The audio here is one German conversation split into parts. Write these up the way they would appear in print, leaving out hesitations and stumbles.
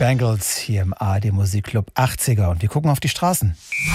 Bangles hier im ARD Musikclub 80er und wir gucken auf die Straßen.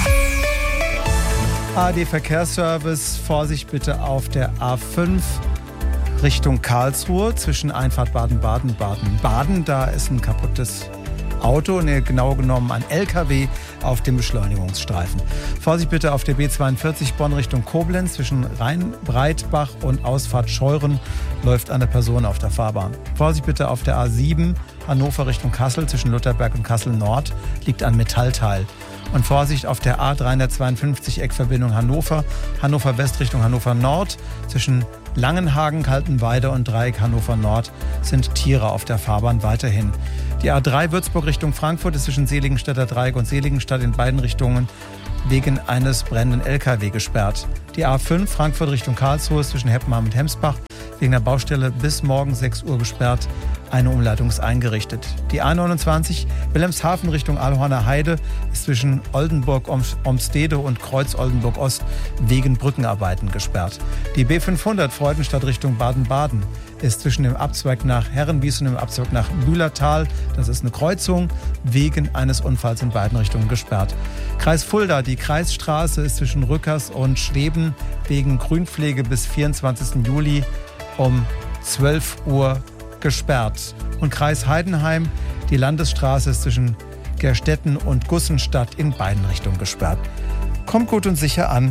ARD Verkehrsservice, Vorsicht bitte auf der A5 Richtung Karlsruhe zwischen Einfahrt Baden-Baden, Baden-Baden. Da ist ein kaputtes Auto, genau genommen ein LKW auf dem Beschleunigungsstreifen. Vorsicht bitte auf der B42 Bonn Richtung Koblenz zwischen Rhein-Breitbach und Ausfahrt Scheuren läuft eine Person auf der Fahrbahn. Vorsicht bitte auf der A7 Hannover Richtung Kassel zwischen Lutherberg und Kassel Nord liegt ein Metallteil. Und Vorsicht auf der A352 Eckverbindung Hannover West Richtung Hannover Nord zwischen Langenhagen, Kaltenweide und Dreieck Hannover Nord sind Tiere auf der Fahrbahn weiterhin. Die A3 Würzburg Richtung Frankfurt ist zwischen Seligenstädter Dreieck und Seligenstadt in beiden Richtungen wegen eines brennenden LKW gesperrt. Die A5 Frankfurt Richtung Karlsruhe ist zwischen Heppenheim und Hemsbach wegen der Baustelle bis morgen 6 Uhr gesperrt. Eine Umleitung ist eingerichtet. Die A29 Wilhelmshaven Richtung Alhorner Heide ist zwischen Oldenburg-Omstede und Kreuz-Oldenburg-Ost wegen Brückenarbeiten gesperrt. Die B500 Freudenstadt Richtung Baden-Baden ist zwischen dem Abzweig nach Herrenwies und dem Abzweig nach Bühlertal, das ist eine Kreuzung, wegen eines Unfalls in beiden Richtungen gesperrt. Kreis Fulda, die Kreisstraße ist zwischen Rückers und Schweben wegen Grünpflege bis 24. Juli um 12 Uhr gesperrt. Und Kreis Heidenheim, die Landesstraße ist zwischen Gerstetten und Gussenstadt in beiden Richtungen gesperrt. Kommt gut und sicher an.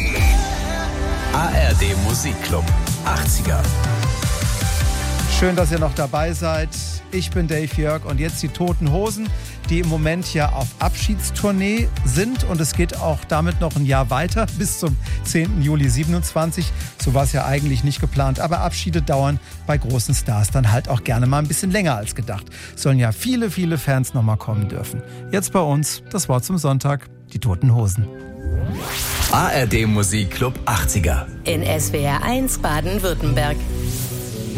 ARD Musikclub 80er. Schön, dass ihr noch dabei seid. Ich bin Dave Jörg und jetzt die Toten Hosen, die im Moment ja auf Abschiedstournee sind und es geht auch damit noch ein Jahr weiter bis zum 10. Juli 27. So war es ja eigentlich nicht geplant, aber Abschiede dauern bei großen Stars dann halt auch gerne mal ein bisschen länger als gedacht. Sollen ja viele, viele Fans noch mal kommen dürfen. Jetzt bei uns das Wort zum Sonntag, die Toten Hosen. ARD Musikclub 80er. In SWR 1 Baden-Württemberg.